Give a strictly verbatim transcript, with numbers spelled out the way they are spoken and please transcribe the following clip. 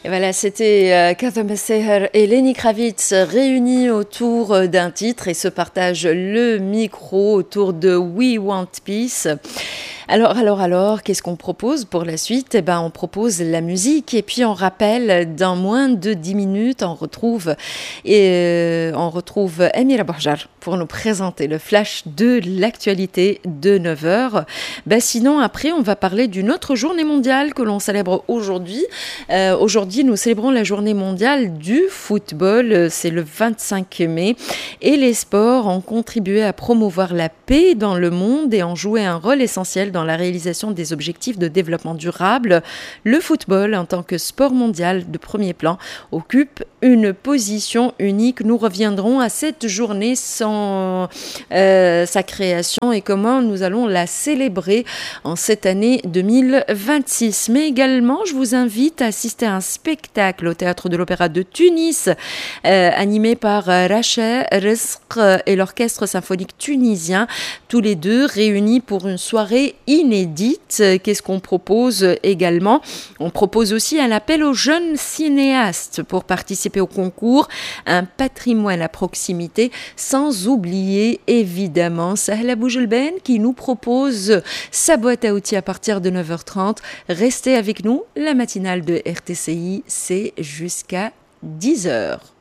Voilà, c'était euh, Kazem Seher et Lenny Kravitz réunis autour euh, d'un titre et se partagent le micro autour de We Want Peace. Alors, alors, alors, qu'est-ce qu'on propose pour la suite? Eh ben, on propose la musique et puis on rappelle, dans moins de dix minutes, on retrouve, et, euh, on retrouve Amira Bouhjar pour nous présenter le flash de l'actualité de neuf heures. Ben, sinon, après, on va parler d'une autre journée mondiale que l'on célèbre aujourd'hui. Euh, aujourd'hui, nous célébrons la journée mondiale du football. C'est le vingt-cinq mai et les sports ont contribué à promouvoir la paix dans le monde et ont joué un rôle essentiel dans dans la réalisation des objectifs de développement durable. Le football, en tant que sport mondial de premier plan, occupe une position unique. Nous reviendrons à cette journée, sans euh, sa création et comment nous allons la célébrer en cette année deux mille vingt-six. Mais également, je vous invite à assister à un spectacle au Théâtre de l'Opéra de Tunis, euh, animé par Rachel Rizq et l'Orchestre symphonique tunisien, tous les deux réunis pour une soirée inédite. Qu'est-ce qu'on propose également? On propose aussi un appel aux jeunes cinéastes pour participer au concours Un patrimoine à proximité, sans oublier évidemment Sahla Boujelben qui nous propose sa boîte à outils à partir de neuf heures trente. Restez avec nous, la matinale de R T C I, c'est jusqu'à dix heures.